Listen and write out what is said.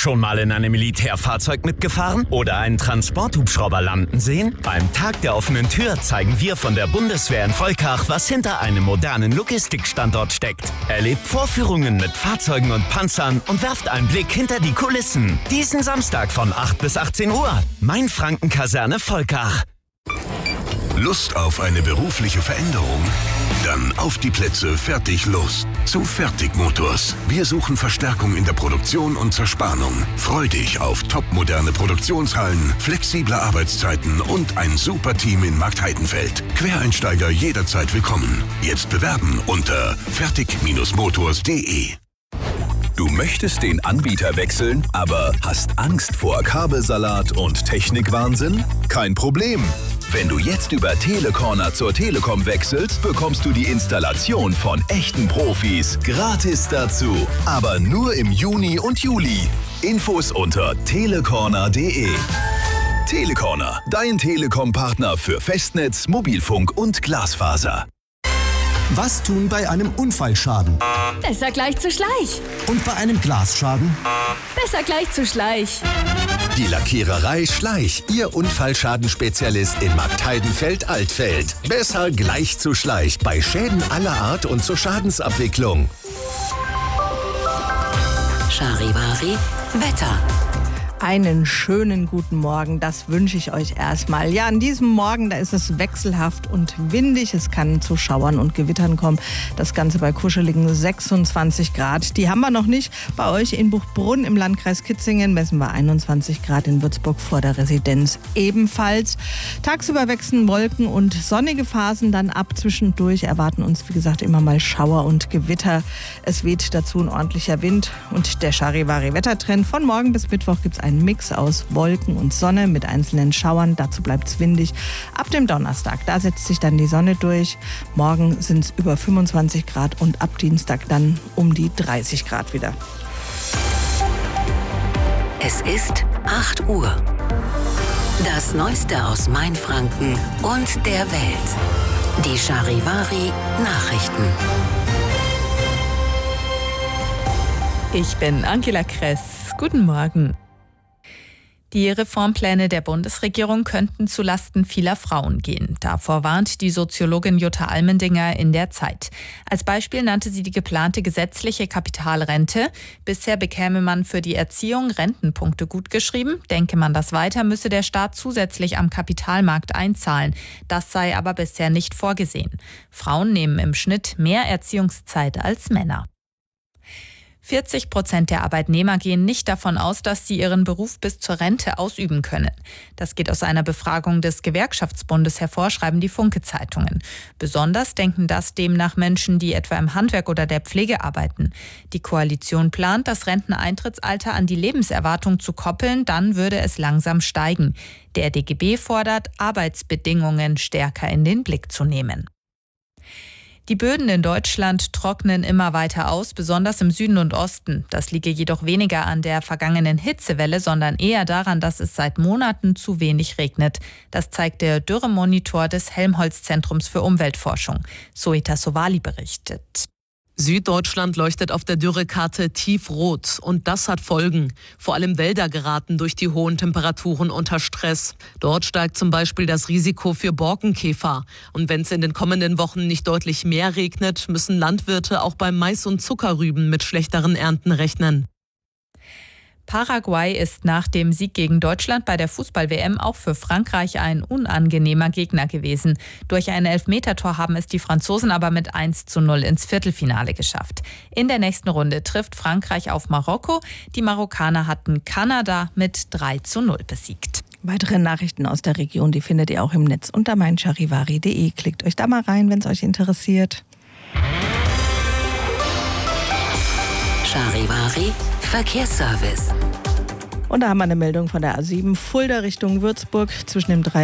Schon mal in einem Militärfahrzeug mitgefahren oder einen Transporthubschrauber landen sehen? Beim Tag der offenen Tür zeigen wir von der Bundeswehr in Volkach, was hinter einem modernen Logistikstandort steckt. Erlebt Vorführungen mit Fahrzeugen und Panzern und werft einen Blick hinter die Kulissen. Diesen Samstag von 8 bis 18 Uhr. Mainfranken-Kaserne Volkach. Lust auf eine berufliche Veränderung? Dann auf die Plätze, fertig, los. Zu Fertig Motors. Wir suchen Verstärkung in der Produktion und Zerspannung. Freu dich auf topmoderne Produktionshallen, flexible Arbeitszeiten und ein super Team in Marktheidenfeld. Quereinsteiger jederzeit willkommen. Jetzt bewerben unter fertig-motors.de. Du möchtest den Anbieter wechseln, aber hast Angst vor Kabelsalat und Technikwahnsinn? Kein Problem. Wenn du jetzt über Telecorner zur Telekom wechselst, bekommst du die Installation von echten Profis gratis dazu. Aber nur im Juni und Juli. Infos unter telecorner.de. Telecorner, dein Telekom-Partner für Festnetz, Mobilfunk und Glasfaser. Was tun bei einem Unfallschaden? Besser gleich zu Schleich. Und bei einem Glasschaden? Besser gleich zu Schleich. Die Lackiererei Schleich, Ihr Unfallschadenspezialist in Marktheidenfeld-Altfeld. Besser gleich zu Schleich bei Schäden aller Art und zur Schadensabwicklung. Charivari Wetter. Einen schönen guten Morgen, das wünsche ich euch erstmal. Ja, an diesem Morgen, da ist es wechselhaft und windig. Es kann zu Schauern und Gewittern kommen. Das Ganze bei kuscheligen 26 Grad. Die haben wir noch nicht. Bei euch in Buchbrunn im Landkreis Kitzingen messen wir 21 Grad, in Würzburg vor der Residenz ebenfalls. Tagsüber wechseln Wolken und sonnige Phasen dann ab. Zwischendurch erwarten uns, wie gesagt, immer mal Schauer und Gewitter. Es weht dazu ein ordentlicher Wind. Und der Charivari-Wettertrend von morgen bis Mittwoch gibt es ein Mix aus Wolken und Sonne mit einzelnen Schauern. Dazu bleibt es windig. Ab dem Donnerstag, da setzt sich dann die Sonne durch. Morgen sind es über 25 Grad und ab Dienstag dann um die 30 Grad wieder. Es ist 8 Uhr. Das Neueste aus Mainfranken und der Welt. Die Charivari Nachrichten. Ich bin Angela Kress. Guten Morgen. Die Reformpläne der Bundesregierung könnten zulasten vieler Frauen gehen. Davor warnt die Soziologin Jutta Almendinger in der Zeit. Als Beispiel nannte sie die geplante gesetzliche Kapitalrente. Bisher bekäme man für die Erziehung Rentenpunkte gutgeschrieben. Denke man das weiter, müsse der Staat zusätzlich am Kapitalmarkt einzahlen. Das sei aber bisher nicht vorgesehen. Frauen nehmen im Schnitt mehr Erziehungszeit als Männer. 40% der Arbeitnehmer gehen nicht davon aus, dass sie ihren Beruf bis zur Rente ausüben können. Das geht aus einer Befragung des Gewerkschaftsbundes hervor, schreiben die Funke-Zeitungen. Besonders denken das demnach Menschen, die etwa im Handwerk oder der Pflege arbeiten. Die Koalition plant, das Renteneintrittsalter an die Lebenserwartung zu koppeln, dann würde es langsam steigen. Der DGB fordert, Arbeitsbedingungen stärker in den Blick zu nehmen. Die Böden in Deutschland trocknen immer weiter aus, besonders im Süden und Osten. Das liege jedoch weniger an der vergangenen Hitzewelle, sondern eher daran, dass es seit Monaten zu wenig regnet. Das zeigt der Dürremonitor des Helmholtz-Zentrums für Umweltforschung. Soita Sowali berichtet. Süddeutschland leuchtet auf der Dürrekarte tiefrot und das hat Folgen. Vor allem Wälder geraten durch die hohen Temperaturen unter Stress. Dort steigt zum Beispiel das Risiko für Borkenkäfer. Und wenn es in den kommenden Wochen nicht deutlich mehr regnet, müssen Landwirte auch beim Mais und Zuckerrüben mit schlechteren Ernten rechnen. Paraguay ist nach dem Sieg gegen Deutschland bei der Fußball-WM auch für Frankreich ein unangenehmer Gegner gewesen. Durch ein Elfmetertor haben es die Franzosen aber mit 1:0 ins Viertelfinale geschafft. In der nächsten Runde trifft Frankreich auf Marokko. Die Marokkaner hatten Kanada mit 3:0 besiegt. Weitere Nachrichten aus der Region, die findet ihr auch im Netz unter meincharivari.de. Klickt euch da mal rein, wenn es euch interessiert. Charivari Verkehrsservice. Und da haben wir eine Meldung von der A7 Fulda Richtung Würzburg zwischen dem